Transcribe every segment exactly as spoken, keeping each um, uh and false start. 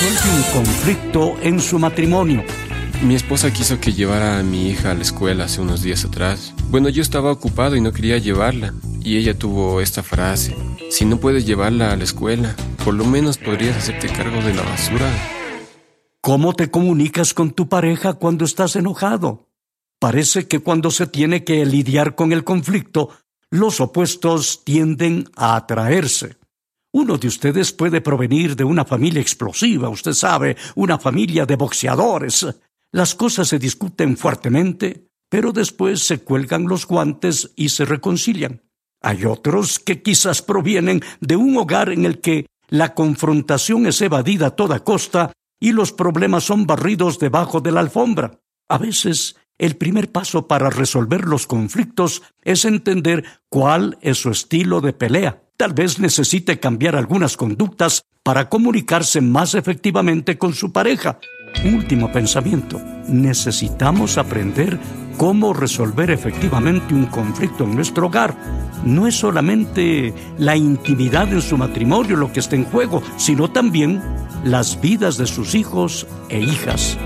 resuelve un conflicto en su matrimonio? Mi esposa quiso que llevara a mi hija a la escuela hace unos días atrás. Bueno, yo estaba ocupado y no quería llevarla. Y ella tuvo esta frase: si no puedes llevarla a la escuela, por lo menos podrías hacerte cargo de la basura. ¿Cómo te comunicas con tu pareja cuando estás enojado? Parece que cuando se tiene que lidiar con el conflicto, los opuestos tienden a atraerse. Uno de ustedes puede provenir de una familia explosiva, usted sabe, una familia de boxeadores. Las cosas se discuten fuertemente, pero después se cuelgan los guantes y se reconcilian. Hay otros que quizás provienen de un hogar en el que la confrontación es evadida a toda costa y los problemas son barridos debajo de la alfombra. A veces, el primer paso para resolver los conflictos es entender cuál es su estilo de pelea. Tal vez necesite cambiar algunas conductas para comunicarse más efectivamente con su pareja. Un último pensamiento. Necesitamos aprender cómo resolver efectivamente un conflicto en nuestro hogar. No es solamente la intimidad en su matrimonio lo que está en juego, sino también las vidas de sus hijos e hijas.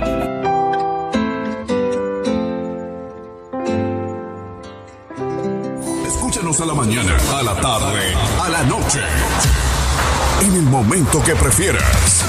Escúchanos a la mañana, a la tarde, a la noche. En el momento que prefieras.